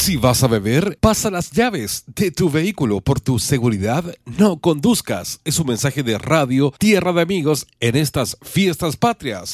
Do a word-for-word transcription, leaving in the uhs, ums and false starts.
Si vas a beber, pasa las llaves de tu vehículo. Por tu seguridad, no conduzcas. Es un mensaje de Radio Tierra de Amigos en estas fiestas patrias.